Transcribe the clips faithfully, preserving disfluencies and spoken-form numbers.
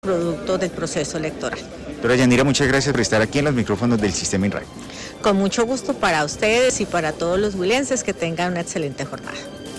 producto del proceso electoral. Doctora Yanira, muchas gracias por estar aquí en los micrófonos del Sistema INRAE. Con mucho gusto para ustedes y para todos los huilenses, que tengan una excelente jornada.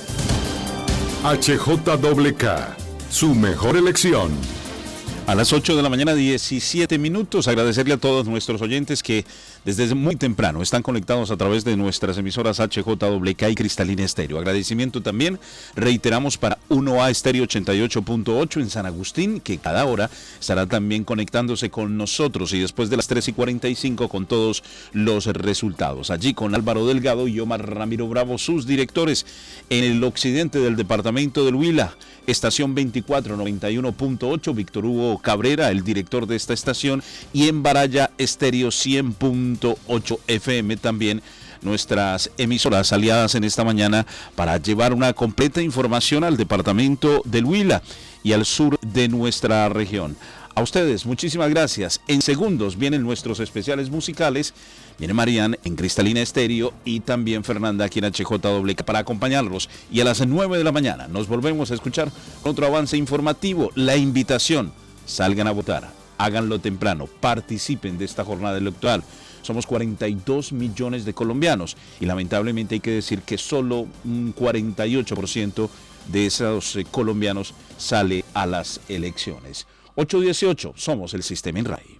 H J K K, su mejor elección. A las ocho de la mañana, diecisiete minutos, agradecerle a todos nuestros oyentes que desde muy temprano están conectados a través de nuestras emisoras H J K K y Cristalina Estéreo. Agradecimiento también, reiteramos, para uno A Estéreo ochenta y ocho punto ocho en San Agustín, que cada hora estará también conectándose con nosotros, y después de las tres y cuarenta y cinco con todos los resultados. Allí con Álvaro Delgado y Omar Ramiro Bravo, sus directores, en el occidente del departamento del Huila. Estación veinticuatro noventa y uno punto ocho, Víctor Hugo Cabrera, el director de esta estación, y en Baraya Estéreo cien punto ocho F M también, nuestras emisoras aliadas en esta mañana para llevar una completa información al departamento del Huila y al sur de nuestra región. A ustedes, muchísimas gracias. En segundos vienen nuestros especiales musicales. Viene Marian en Cristalina Estéreo y también Fernanda aquí en H J K K para acompañarlos. Y a las nueve de la mañana nos volvemos a escuchar otro avance informativo. La invitación, salgan a votar, háganlo temprano, participen de esta jornada electoral. Somos cuarenta y dos millones de colombianos y lamentablemente hay que decir que solo un cuarenta y ocho por ciento de esos eh, colombianos sale a las elecciones. ocho dieciocho, somos el Sistema INRAE.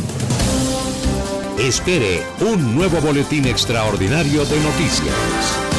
Espere un nuevo boletín extraordinario de noticias.